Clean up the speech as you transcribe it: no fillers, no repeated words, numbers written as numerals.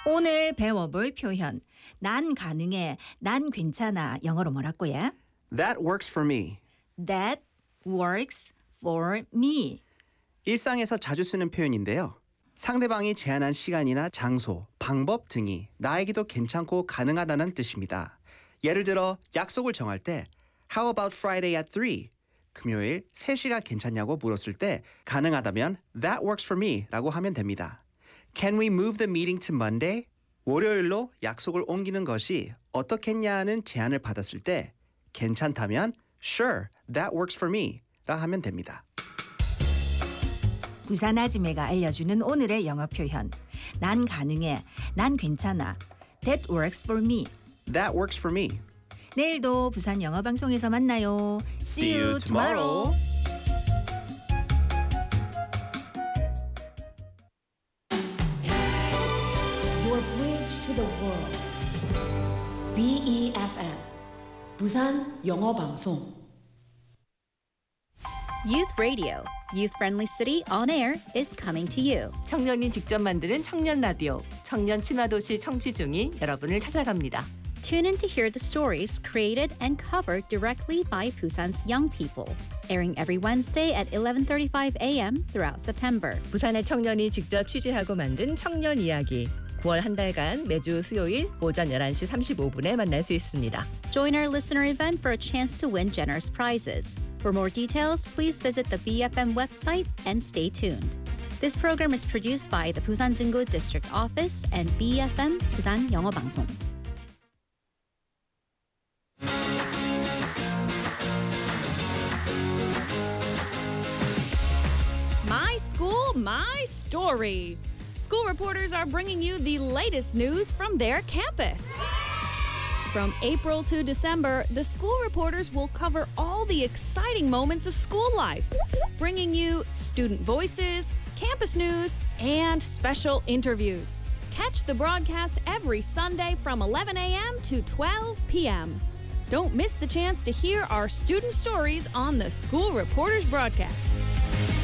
오늘 배워볼 표현. 난 가능해, 난 괜찮아. 영어로 뭐라고요? That works for me. That works for me. 일상에서 자주 쓰는 표현인데요. 상대방이 제안한 시간이나 장소, 방법 등이 나에게도 괜찮고 가능하다는 뜻입니다. 예를 들어 약속을 정할 때 How about Friday at 3? 금요일 3시가 괜찮냐고 물었을 때 가능하다면 That works for me 라고 하면 됩니다. Can we move the meeting to Monday? 월요일로 약속을 옮기는 것이 어떻겠냐는 제안을 받았을 때 괜찮다면 Sure, that works for me 라 하면 됩니다. 부산 아지매가 알려주는 오늘의 영어 표현. 난 가능해, 난 괜찮아. That works for me. That works for me. 내일도 부산 영어 방송에서 만나요. See you tomorrow. Your bridge to the world. BEFM 부산 영어 방송. Youth Radio, youth-friendly city on air is coming to you. 청년이 직접 만드는 청년 라디오, 청년 친화도시 청취 중인 여러분을 찾아갑니다. Tune in to hear the stories created and covered directly by Busan's young people, airing every Wednesday at 11:35 a.m. throughout September. 부산의 청년이 직접 취재하고 만든 청년 이야기. 9월 한 달간 매주 수요일 오전 11시 35분에 만날 수 있습니다. Join our listener event for a chance to win generous prizes. For more details, please visit the BFM website and stay tuned. This program is produced by the Busan Jingu District Office and BFM 부산 영어 방송. My school, my story. School reporters are bringing you the latest news from their campus. From April to December, the school reporters will cover all the exciting moments of school life, bringing you student voices, campus news, and special interviews. Catch the broadcast every Sunday from 11 a.m. to 12 p.m. Don't miss the chance to hear our student stories on the School Reporters broadcast.